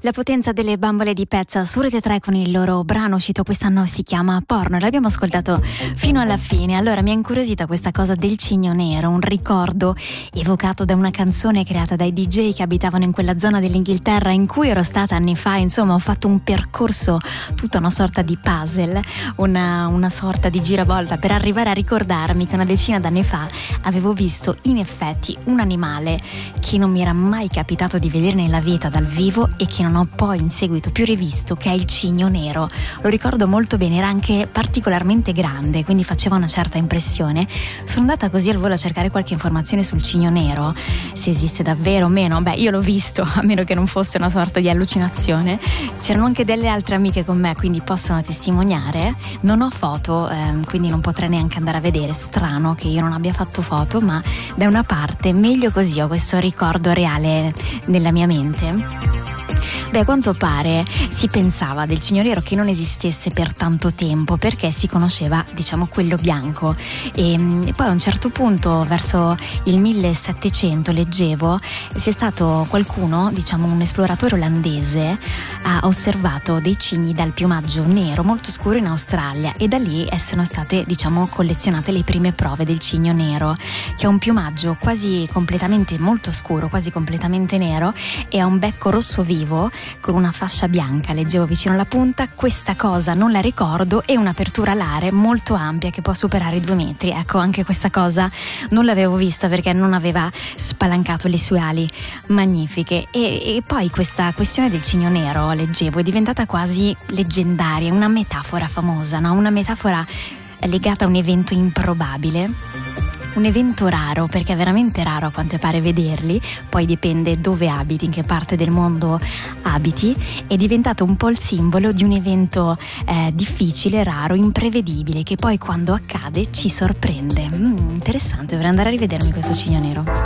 La potenza delle bambole di Pezza su Rete 3 con il loro brano uscito quest'anno si chiama Porno. L'abbiamo ascoltato fino alla fine. Allora mi ha incuriosita questa cosa del cigno nero, un ricordo evocato da una canzone creata dai DJ che abitavano in quella zona dell'Inghilterra in cui ero stata anni fa. Insomma, ho fatto un percorso, tutta una sorta di puzzle, una sorta di giravolta per arrivare a ricordarmi che una decina d'anni fa avevo visto in effetti un animale che non mi era mai capitato di vedere nella vita dal vivo e che non ho poi in seguito più rivisto, che è il cigno nero. Lo ricordo molto bene, era anche particolarmente grande, quindi faceva una certa impressione. Sono andata così al volo a cercare qualche informazione sul cigno nero, se esiste davvero o meno. Beh, io l'ho visto, a meno che non fosse una sorta di allucinazione. C'erano anche delle altre amiche con me, quindi possono testimoniare. Non ho foto, quindi non potrei neanche andare a vedere. Strano che io non abbia fatto foto, ma da una parte meglio così, ho questo ricordo reale nella mia mente. Beh, a quanto pare si pensava del cigno nero che non esistesse per tanto tempo perché si conosceva, diciamo, quello bianco e poi a un certo punto verso il 1700 leggevo sia stato qualcuno, diciamo un esploratore olandese, ha osservato dei cigni dal piumaggio nero molto scuro in Australia e da lì sono state, diciamo, collezionate le prime prove del cigno nero, che ha un piumaggio quasi completamente molto scuro, quasi completamente nero e ha un becco rosso vivo con una fascia bianca, leggevo vicino alla punta. Questa cosa non la ricordo, e un'apertura alare molto ampia che può superare i 2 metri. Ecco, anche questa cosa non l'avevo vista perché non aveva spalancato le sue ali magnifiche. E poi questa questione del cigno nero, leggevo, è diventata quasi leggendaria, una metafora famosa, no? Una metafora legata a un evento improbabile. Un evento raro, perché è veramente raro a quanto pare vederli, poi dipende dove abiti, in che parte del mondo abiti, è diventato un po' il simbolo di un evento difficile, raro, imprevedibile, che poi quando accade ci sorprende. Interessante, dovrei andare a rivedermi questo cigno nero.